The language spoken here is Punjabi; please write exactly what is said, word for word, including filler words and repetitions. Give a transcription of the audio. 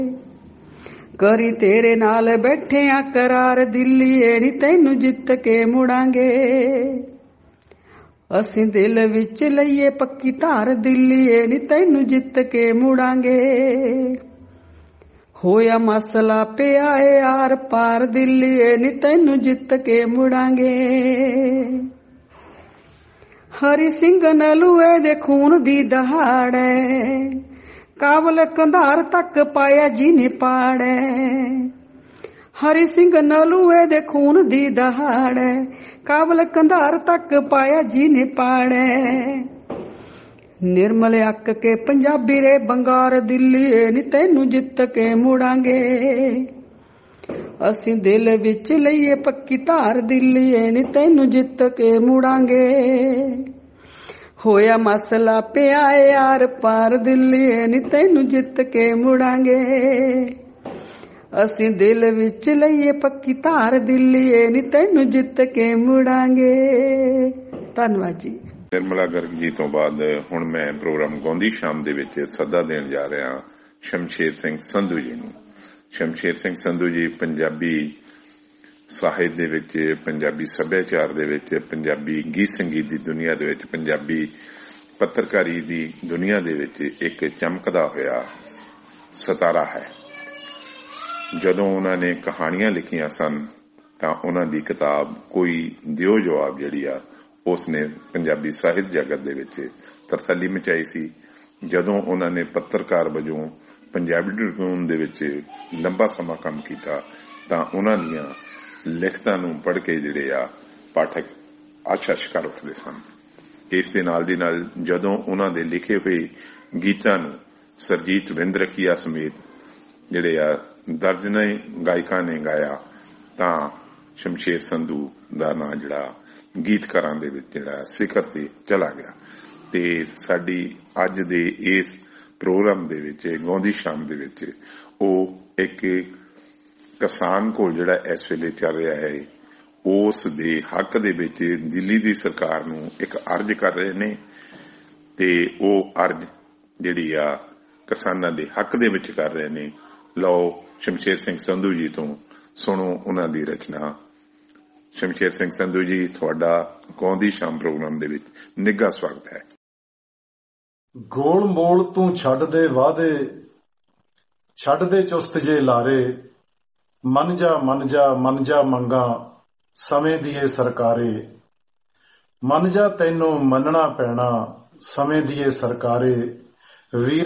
ਕਰੀ ਤੇਰੇ ਨਾਲ ਬੈਠਿਆਂ ਕਰਾਰ ਦਿੱਲੀਏ ਨੀ ਤੈਨੂੰ ਜਿੱਤ ਕੇ ਮੁੜਾਂਗੇ। ਅਸੀਂ ਦਿਲ ਵਿੱਚ ਲਈਏ ਪੱਕੀ ਧਾਰ ਦਿੱਲੀਏ ਨੀ ਤੈਨੂੰ ਜਿੱਤ ਕੇ ਮੁੜਾਂਗੇ। ਹੋਇਆ ਮਸਲਾ ਪਿਆ ਏ ਆਰ ਪਾਰ ਦਿੱਲੀਏ ਨੀ ਤੈਨੂੰ ਜਿੱਤ ਕੇ ਮੁੜਾਂਗੇ। ਹਰੀ ਸਿੰਘ ਨਲੂਏ ਦੇ ਖੂਨ ਦੀ ਦਹਾੜ ਕਾਬਲ ਕੰਧਾਰ ਤੱਕ ਪਾਇਆ ਜਿਹਨੇ ਪਾੜੈ। ਹਰੀ ਸਿੰਘ ਨਲੂਏ ਦੇ ਖੂਨ ਦੀ ਦਹਾੜ ਕਾਬਲ ਕੰਧਾਰ ਤੱਕ ਪਾਇਆ ਜਿਹਨੇ ਪਾੜੈ। ਨਿਰਮਲ ਅੱਕ ਕੇ ਪੰਜਾਬੀ ਰੇ ਬੰਗਾਰ ਦਿੱਲੀਏ ਨੀ ਤੈਨੂੰ ਜਿੱਤ ਕੇ ਮੁੜਾਂਗੇ। ਅਸੀਂ ਦਿਲ ਵਿੱਚ ਲਈਏ ਪੱਕੀ ਧਾਰ ਦਿੱਲੀਏ ਨੀ ਤੈਨੂੰ ਜਿੱਤ ਕੇ ਮੁੜਾਂਗੇ। ਹੋਇਆ ਮਸਲਾ ਪਿਆ ਏ ਆਰ ਪਾਰ ਦਿੱਲੀਏ ਨੀ ਤੈਨੂੰ ਜਿੱਤ ਕੇ ਮੁੜਾਂਗੇ। ਅਸੀਂ ਦਿਲ ਵਿੱਚ ਲਈਏ ਪੱਕੀ ਧਾਰ ਦਿੱਲੀਏ ਨੀ ਤੈਨੂੰ ਜਿੱਤ ਕੇ ਮੁੜਾਂਗੇ। ਧੰਨਵਾਦ ਜੀ। ਨਿਰਮਲਾ ਗਰਗ ਜੀ ਤੋਂ ਬਾਅਦ ਹੁਣ ਮੈਂ ਪ੍ਰੋਗਰਾਮ ਗਾਉਂਦੀ ਸ਼ਾਮ ਦੇ ਵਿੱਚ ਸੱਦਾ ਦੇਣ ਜਾ ਰਿਹਾ ਸ਼ਮਸ਼ੇਰ ਸਿੰਘ ਸੰਧੂ ਜੀ ਨੂੰ। ਸ਼ਮਸ਼ੇਰ ਸਿੰਘ ਸੰਧੂ ਜੀ ਪੰਜਾਬੀ ਸਾਹਿਤ ਦੇ ਵਿੱਚ, ਪੰਜਾਬੀ ਸੱਭਿਆਚਾਰ ਦੇ ਵਿੱਚ, ਪੰਜਾਬੀ ਗੀਤ ਸੰਗੀਤ ਦੀ ਦੁਨੀਆ ਦੇ ਵਿੱਚ, ਪੰਜਾਬੀ ਪੱਤਰਕਾਰੀ ਦੀ ਦੁਨੀਆ ਦੇ ਵਿੱਚ ਇੱਕ ਚਮਕਦਾ ਹੋਇਆ ਸਿਤਾਰਾ ਹੈ। ਜਦੋਂ ਉਹਨਾਂ ਨੇ ਕਹਾਣੀਆਂ ਲਿਖੀਆਂ ਸਨ ਤਾਂ ਉਹਨਾਂ ਦੀ ਕਿਤਾਬ ਕੋਈ ਦਿਓ ਜਵਾਬ ਜਿਹੜੀ ਆ ਉਸਨੇ ਪੰਜਾਬੀ ਸਾਹਿਤ ਜਗਤ ਦੇ ਵਿੱਚ ਤਰਸੱਲੀ ਮਚਾਈ ਸੀ। ਜਦੋਂ ਉਹਨਾਂ ਨੇ ਪੱਤਰਕਾਰ ਵਜੋਂ ਪੰਜਾਬੀ ਟ੍ਰਿਬਿਊਨ ਦੇ ਵਿੱਚ ਲੰਬਾ ਸਮਾਂ ਕੰਮ ਕੀਤਾ ਤਾਂ ਉਹਨਾਂ ਦੀਆਂ ਲਿਖਤਾਂ ਨੂੰ ਪੜ੍ਹ ਕੇ ਜਿਹੜੇ ਆ ਪਾਠਕ ਆਸ਼ਾ ਸ਼ਿਕਾਰ ਉੱਠਦੇ ਸਨ। ਇਸ ਦੇ ਨਾਲ ਦੀ ਨਾਲ ਜਦੋਂ ਉਹਨਾਂ ਦੇ ਲਿਖੇ ਹੋਏ ਗੀਤਾਂ ਨੂੰ ਸਰਜੀਤ ਵਿੰਦਰਖੀਆ ਸਮੇਤ ਜਿਹੜੇ ਆ ਦਰਜਨਾਂ ਗਾਇਕਾਂ ਨੇ ਗਾਇਆ ਤਾਂ ਸ਼ਮਸ਼ੇਰ ਸੰਧੂ ਦਾ ਨਾਂ ਜਿਹੜਾ ਗੀਤਕਾਰਾਂ ਦੇ ਵਿੱਚ ਜਿਹੜਾ ਸਿਖਰ ਤੇ ਚਲਾ ਗਿਆ। ਤੇ ਸਾਡੀ ਅੱਜ ਦੇ ਇਸ ਪ੍ਰੋਗਰਾਮ ਦੇ ਵਿੱਚ ਗਾਉਂਦੀ ਸ਼ਾਮ ਦੇ ਵਿੱਚ ਉਹ ਇੱਕ ਕਿਸਾਨ ਕੋਲ ਜਿਹੜਾ ਇਸ ਵੇਲੇ ਚੱਲ ਰਿਹਾ ਹੈ ਉਸ ਦੇ ਹੱਕ ਦੇ ਵਿੱਚ ਦਿੱਲੀ ਦੀ ਸਰਕਾਰ ਨੂੰ ਇੱਕ ਅਰਜ਼ ਕਰ ਰਹੇ ਨੇ ਤੇ ਉਹ ਅਰਜ਼ ਜਿਹੜੀ ਆ ਕਿਸਾਨਾਂ ਦੇ ਹੱਕ ਦੇ ਵਿੱਚ ਕਰ ਰਹੇ ਨੇ। ਲਓ ਸ਼ਮਸ਼ੇਰ ਸਿੰਘ ਸੰਧੂ ਜੀ ਤੋਂ ਸੁਣੋ ਉਹਨਾਂ ਦੀ ਰਚਨਾ। ਸ਼ਮਸ਼ੇਰ ਸਿੰਘ ਸੰਧੂ ਜੀ, ਤੁਹਾਡਾ ਗਾਉਂਦੀ ਸ਼ਾਮ ਪ੍ਰੋਗਰਾਮ ਦੇ ਵਿੱਚ ਨਿੱਘਾ ਸਵਾਗਤ ਹੈ। ਗੋਲ ਮੋਲ ਤੂੰ ਛੱਡ ਦੇ ਵਾਅਦੇ, ਛੱਡ ਦੇ ਚੁਸਤ ਜੇ ਲਾਰੇ, ਮੰਨ ਜਾ ਮੰਨ ਜਾ ਮੰਨ ਜਾ ਮੰਗਾ ਸਮੇਂ ਦੀ ਏ ਸਰਕਾਰੇ। ਮੰਨ ਜਾ ਤੈਨੂੰ ਮੰਨਣਾ ਪੈਣਾ ਸਮੇਂ ਦੀ ਏ ਸਰਕਾਰੇ। ਵੀਰ